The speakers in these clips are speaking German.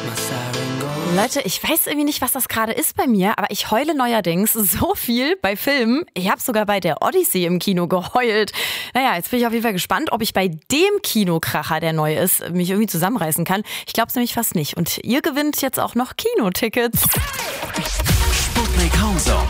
Leute, ich weiß irgendwie nicht, was das gerade ist bei mir, aber ich heule neuerdings so viel bei Filmen. Ich habe sogar bei der Odyssey im Kino geheult. Naja, jetzt bin ich auf jeden Fall gespannt, ob ich bei dem Kinokracher, der neu ist, mich irgendwie zusammenreißen kann. Ich glaube es nämlich fast nicht. Und ihr gewinnt jetzt auch noch Kinotickets. Sputnik Homezone.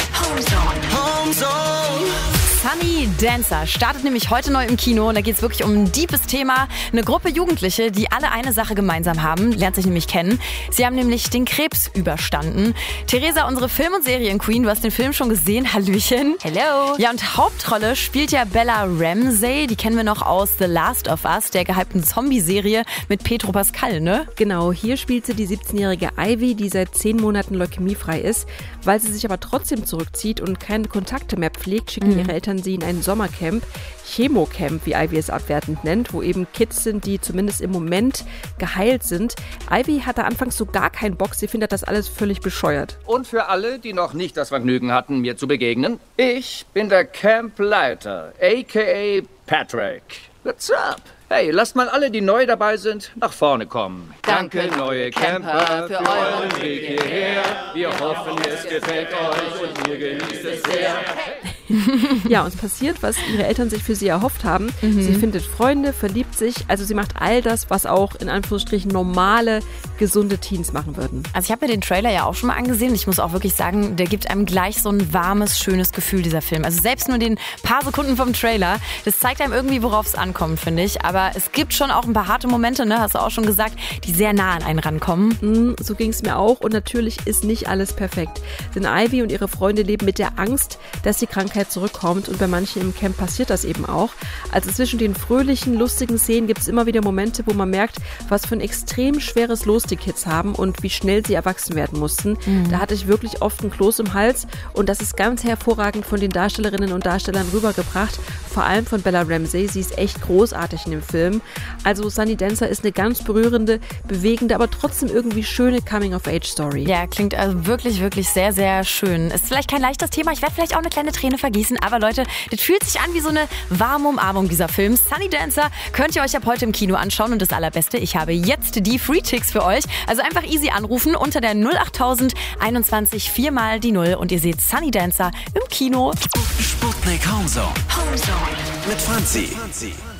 Sunny Dancer startet nämlich heute neu im Kino und da geht es wirklich um ein deepes Thema. Eine Gruppe Jugendliche, die alle eine Sache gemeinsam haben, lernt sich nämlich kennen. Sie haben nämlich den Krebs überstanden. Theresa, unsere Film- und Serienqueen, du hast den Film schon gesehen. Hallöchen. Hello. Ja, und Hauptrolle spielt ja Bella Ramsey. Die kennen wir noch aus The Last of Us, der gehypten Zombie-Serie mit Pedro Pascal, ne? Genau, hier spielt sie die 17-jährige Ivy, die seit 10 Monaten leukämiefrei ist. Weil sie sich aber trotzdem zurückzieht und keine Kontakte mehr pflegt, schicken ihre Eltern sie in ein Sommercamp, Chemocamp, wie Ivy es abwertend nennt, wo eben Kids sind, die zumindest im Moment geheilt sind. Ivy hatte anfangs so gar keinen Bock, sie findet das alles völlig bescheuert. Und für alle, die noch nicht das Vergnügen hatten, mir zu begegnen, ich bin der Campleiter, a.k.a. Patrick. What's up? Hey, lasst mal alle, die neu dabei sind, nach vorne kommen. Danke, neue Camper, für euren Weg hierher. Wir hoffen, es gefällt euch und ihr genießt es sehr. Ja, und es passiert, was ihre Eltern sich für sie erhofft haben. Sie findet Freunde, verliebt sich, also sie macht all das, was auch in Anführungsstrichen normale, gesunde Teens machen würden. Also ich habe mir den Trailer ja auch schon mal angesehen. Ich muss auch wirklich sagen, der gibt einem gleich so ein warmes, schönes Gefühl, dieser Film. Also selbst nur den paar Sekunden vom Trailer, das zeigt einem irgendwie, worauf es ankommt, finde ich. Aber es gibt schon auch ein paar harte Momente, ne, hast du auch schon gesagt, die sehr nah an einen rankommen. So ging es mir auch und natürlich ist nicht alles perfekt. Denn Ivy und ihre Freunde leben mit der Angst, dass die Krankheit zurückkommt und bei manchen im Camp passiert das eben auch. Also zwischen den fröhlichen, lustigen Szenen gibt es immer wieder Momente, wo man merkt, was für ein extrem schweres Los die Kids haben und wie schnell sie erwachsen werden mussten. Da hatte ich wirklich oft ein Kloß im Hals und das ist ganz hervorragend von den Darstellerinnen und Darstellern rübergebracht, vor allem von Bella Ramsey. Sie ist echt großartig in dem Film. Also Sunny Dancer ist eine ganz berührende, bewegende, aber trotzdem irgendwie schöne Coming-of-Age-Story. Ja, klingt also wirklich, wirklich sehr, sehr schön. Ist vielleicht kein leichtes Thema, ich werde vielleicht auch eine kleine Träne vergießen, aber Leute, das fühlt sich an wie so eine warme Umarmung, dieser Film. Sunny Dancer könnt ihr euch ab heute im Kino anschauen und das Allerbeste, ich habe jetzt die Free-Ticks für euch. Also einfach easy anrufen unter der 08000 21 4 mal die 0 und ihr seht Sunny Dancer im Kino. Sputnik Homezone. Mit Franzi.